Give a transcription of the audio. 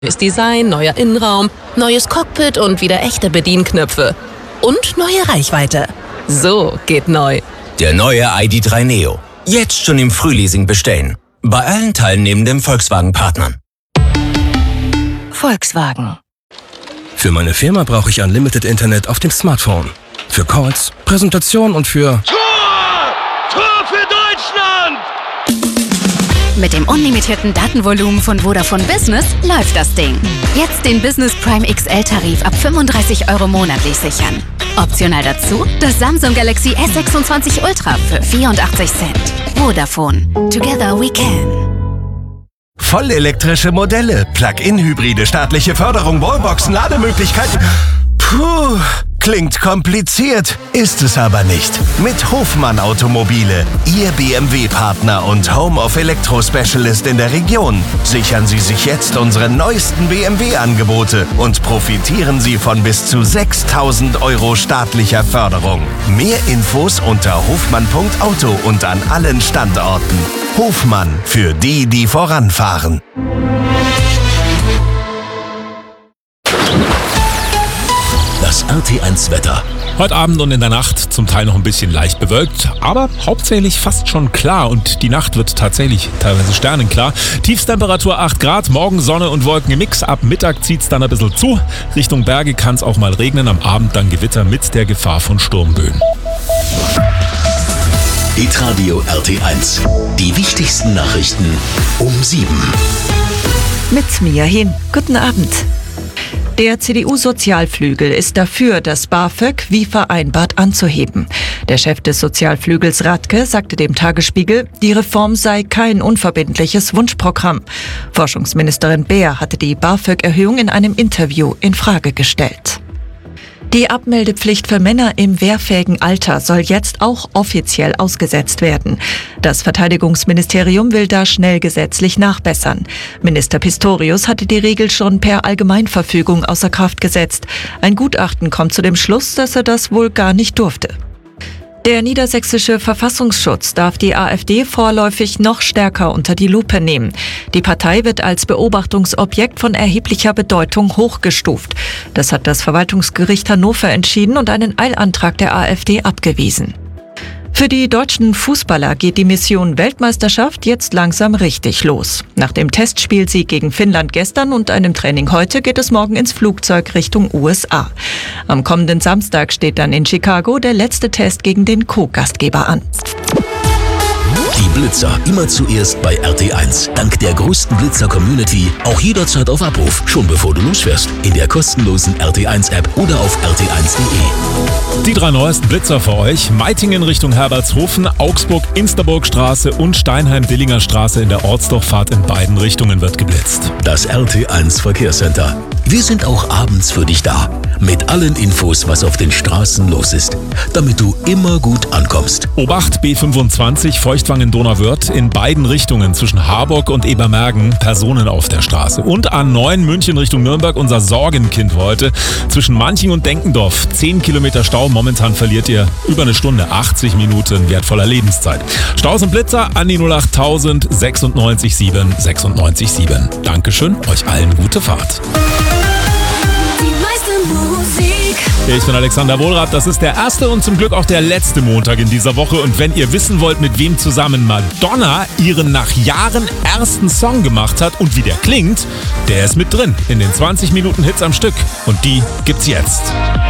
Neues Design, neuer Innenraum, neues Cockpit und wieder echte Bedienknöpfe. Und neue Reichweite. So geht neu. Der neue ID.3 Neo. Jetzt schon im Frühleasing bestellen. Bei allen teilnehmenden Volkswagen-Partnern. Volkswagen. Für meine Firma brauche ich Unlimited Internet auf dem Smartphone. Für Calls, Präsentation und für... Tor für Deutschland! Mit dem unlimitierten Datenvolumen von Vodafone Business läuft das Ding. Jetzt den Business Prime XL-Tarif ab 35 € monatlich sichern. Optional dazu das Samsung Galaxy S26 Ultra für 84 Cent. Vodafone. Together we can. Vollelektrische Modelle, Plug-in-Hybride, staatliche Förderung, Wallboxen, Lademöglichkeiten. Puh, klingt kompliziert, ist es aber nicht. Mit Hofmann Automobile, Ihr BMW-Partner und Home of Electro Specialist in der Region. Sichern Sie sich jetzt unsere neuesten BMW-Angebote und profitieren Sie von bis zu 6.000 € staatlicher Förderung. Mehr Infos unter hofmann.auto und an allen Standorten. Hofmann, für die, die voranfahren. Das RT1-Wetter. Heute Abend und in der Nacht zum Teil noch ein bisschen leicht bewölkt, aber hauptsächlich fast schon klar und die Nacht wird tatsächlich teilweise sternenklar. Tiefstemperatur 8 Grad, morgen Sonne und Wolken im Mix. Ab Mittag zieht es dann ein bisschen zu. Richtung Berge kann es auch mal regnen, am Abend dann Gewitter mit der Gefahr von Sturmböen. Hitradio RT1. Die wichtigsten Nachrichten um 7. Mit Mia Hin. Guten Abend. Der CDU-Sozialflügel ist dafür, das BAföG wie vereinbart anzuheben. Der Chef des Sozialflügels Radke sagte dem Tagesspiegel, die Reform sei kein unverbindliches Wunschprogramm. Forschungsministerin Beer hatte die BAföG-Erhöhung in einem Interview in Frage gestellt. Die Abmeldepflicht für Männer im wehrfähigen Alter soll jetzt auch offiziell ausgesetzt werden. Das Verteidigungsministerium will da schnell gesetzlich nachbessern. Minister Pistorius hatte die Regel schon per Allgemeinverfügung außer Kraft gesetzt. Ein Gutachten kommt zu dem Schluss, dass er das wohl gar nicht durfte. Der niedersächsische Verfassungsschutz darf die AfD vorläufig noch stärker unter die Lupe nehmen. Die Partei wird als Beobachtungsobjekt von erheblicher Bedeutung hochgestuft. Das hat das Verwaltungsgericht Hannover entschieden und einen Eilantrag der AfD abgewiesen. Für die deutschen Fußballer geht die Mission Weltmeisterschaft jetzt langsam richtig los. Nach dem Testspielsieg gegen Finnland gestern und einem Training heute geht es morgen ins Flugzeug Richtung USA. Am kommenden Samstag steht dann in Chicago der letzte Test gegen den Co-Gastgeber an. Die Blitzer immer zuerst bei RT1. Dank der größten Blitzer-Community auch jederzeit auf Abruf, schon bevor du losfährst. In der kostenlosen RT1-App oder auf rt1.de. Die 3 neuesten Blitzer für euch. Meitingen Richtung Herbertshofen, Augsburg-Insterburg-Straße und Steinheim-Dillinger Straße in der Ortsdurchfahrt in beiden Richtungen wird geblitzt. Das RT1 Verkehrscenter. Wir sind auch abends für dich da. Mit allen Infos, was auf den Straßen los ist. Damit du immer gut ankommst. Obacht B25 Feuchtwangen-Donauwörth in beiden Richtungen zwischen Harburg und Ebermergen Personen auf der Straße. Und A9 München Richtung Nürnberg unser Sorgenkind heute. Zwischen Manching und Denkendorf 10 Kilometer Stau. Momentan verliert ihr über eine Stunde, 80 Minuten wertvoller Lebenszeit. Staus und Blitzer an die 08000 96 7 96 7. Dankeschön, euch allen gute Fahrt. Ich bin Alexander Wohlrath, das ist der erste und zum Glück auch der letzte Montag in dieser Woche. Und wenn ihr wissen wollt, mit wem zusammen Madonna ihren nach Jahren ersten Song gemacht hat und wie der klingt, der ist mit drin in den 20 Minuten Hits am Stück. Und die gibt's jetzt.